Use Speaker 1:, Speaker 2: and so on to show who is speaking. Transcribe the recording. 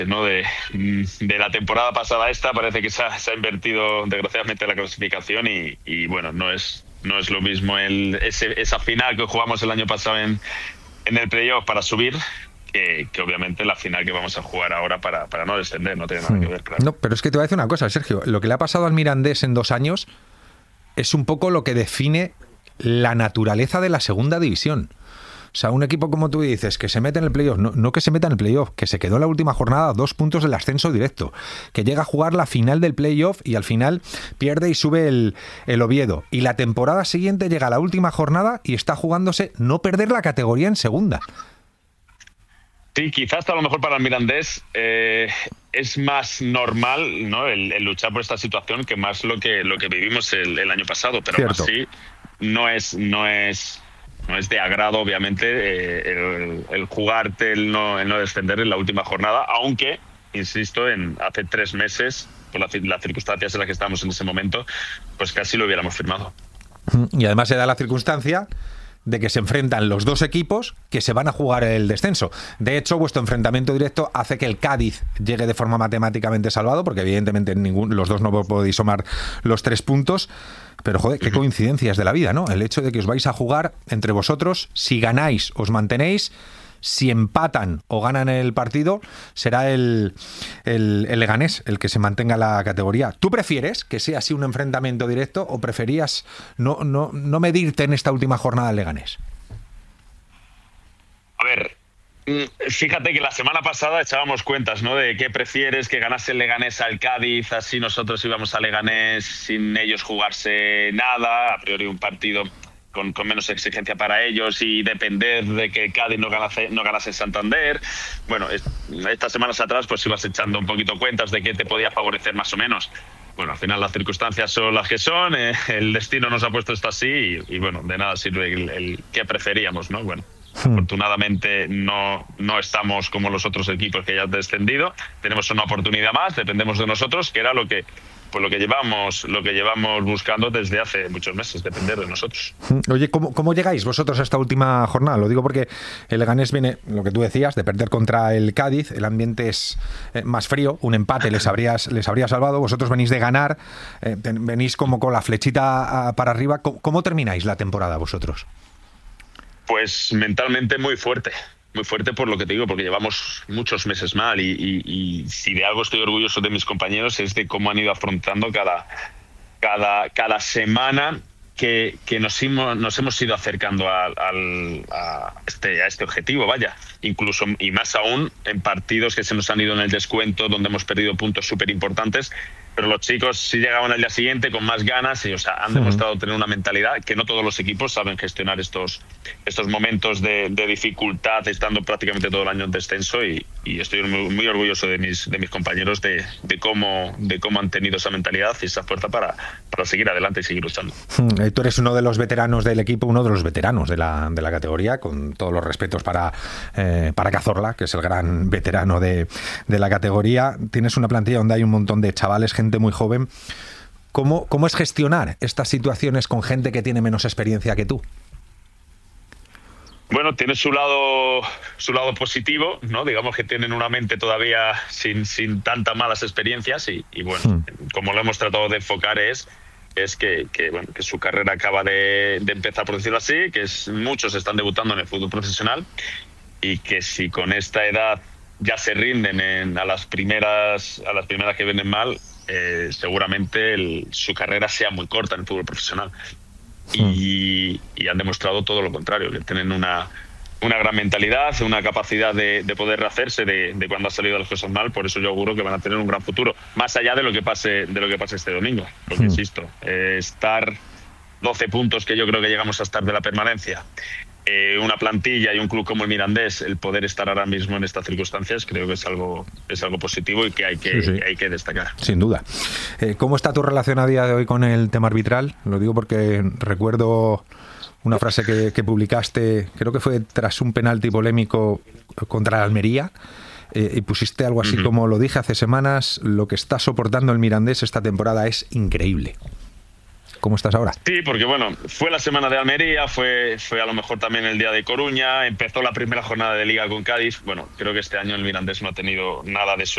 Speaker 1: ¿no? De la temporada pasada a esta, parece que se ha invertido desgraciadamente la clasificación y bueno, no es lo mismo esa final que jugamos el año pasado en el playoff para subir que obviamente la final que vamos a jugar ahora para no descender, no tiene nada que ver, claro.
Speaker 2: No, pero es que te voy a decir una cosa, Sergio. Lo que le ha pasado al Mirandés en 2 años es un poco lo que define la naturaleza de la segunda división. O sea, un equipo, como tú dices, que se mete en el playoff, no que se meta en el playoff, que se quedó en la última jornada a 2 puntos del ascenso directo, que llega a jugar la final del playoff y al final pierde y sube el Oviedo. Y la temporada siguiente llega a la última jornada y está jugándose no perder la categoría en segunda.
Speaker 1: Sí, quizás a lo mejor para el Mirandés es más normal, ¿no? el luchar por esta situación que más lo que vivimos el año pasado, pero aún así no es de agrado, obviamente, el jugarte, el no descender en la última jornada, aunque, insisto, hace 3 meses, por las circunstancias en las que estábamos en ese momento, pues casi lo hubiéramos firmado.
Speaker 2: Y además se da la circunstancia de que se enfrentan los 2 equipos que se van a jugar el descenso. De hecho, vuestro enfrentamiento directo hace que el Cádiz llegue de forma matemáticamente salvado, porque evidentemente los 2 no podéis sumar los 3 puntos. Pero, joder, qué coincidencias de la vida, ¿no? El hecho de que os vais a jugar entre vosotros, si ganáis, os mantenéis, si empatan o ganan el partido, será el Leganés el que se mantenga la categoría. ¿Tú prefieres que sea así un enfrentamiento directo o preferías no medirte en esta última jornada al Leganés?
Speaker 1: A ver, fíjate que la semana pasada echábamos cuentas, ¿no? De qué prefieres, que ganase el Leganés al Cádiz, así nosotros íbamos a Leganés sin ellos jugarse nada, a priori un partido con menos exigencia para ellos y depender de que Cádiz no ganase Santander. Bueno, estas semanas atrás pues ibas echando un poquito cuentas de qué te podía favorecer más o menos. Bueno, al final las circunstancias son las que son, el destino nos ha puesto esto así y bueno, de nada sirve el qué preferíamos, ¿no? Bueno, afortunadamente no estamos como los otros equipos que ya han descendido, tenemos una oportunidad más, dependemos de nosotros, que era lo que llevamos buscando desde hace muchos meses, depender de nosotros.
Speaker 2: Oye, ¿cómo llegáis vosotros a esta última jornada? Lo digo porque el Leganés viene, lo que tú decías, de perder contra el Cádiz, el ambiente es más frío, un empate les habría salvado, vosotros venís de ganar, venís como con la flechita para arriba. ¿Cómo termináis la temporada vosotros?
Speaker 1: Pues mentalmente muy fuerte por lo que te digo, porque llevamos muchos meses mal y si de algo estoy orgulloso de mis compañeros es de cómo han ido afrontando cada semana que nos hemos ido acercando a este objetivo, vaya. Incluso, y más aún, en partidos que se nos han ido en el descuento, donde hemos perdido puntos súper importantes, pero los chicos sí llegaban al día siguiente con más ganas y han demostrado tener una mentalidad que no todos los equipos saben gestionar estos momentos de dificultad, estando prácticamente todo el año en descenso y estoy muy orgulloso de mis compañeros de cómo han tenido esa mentalidad y esa fuerza para seguir adelante y seguir luchando.
Speaker 2: Tú eres uno de los veteranos del equipo, uno de los veteranos de la categoría, con todos los respetos para Cazorla, que es el gran veterano de la categoría. Tienes una plantilla donde hay un montón de chavales, gente muy joven. ¿Cómo es gestionar estas situaciones con gente que tiene menos experiencia que tú?
Speaker 1: Bueno, tiene su lado positivo, ¿no? Digamos que tienen una mente todavía sin tantas malas experiencias y bueno, como lo hemos tratado de enfocar es que su carrera acaba de empezar, por decirlo así, que muchos están debutando en el fútbol profesional y que si con esta edad ya se rinden a las primeras que vienen mal, seguramente su carrera sea muy corta en el fútbol profesional. Y han demostrado todo lo contrario, que tienen una gran mentalidad, una capacidad de poder rehacerse de cuando han salido las cosas mal. Por eso yo auguro que van a tener un gran futuro, más allá de lo que pase este domingo, porque insisto, estar 12 puntos, que yo creo que llegamos a estar de la permanencia, una plantilla y un club como el Mirandés, el poder estar ahora mismo en estas circunstancias, creo que es algo positivo y que hay que destacar.
Speaker 2: Sin duda. ¿Cómo está tu relación a día de hoy con el tema arbitral? Lo digo porque recuerdo una frase que publicaste, creo que fue tras un penalti polémico contra la Almería, y pusiste algo así como: lo dije hace semanas, lo que está soportando el Mirandés esta temporada es increíble. ¿Cómo estás ahora?
Speaker 1: Sí, porque bueno, fue la semana de Almería, fue a lo mejor también el día de Coruña, empezó la primera jornada de Liga con Cádiz. Bueno, creo que este año el Mirandés no ha tenido nada de eso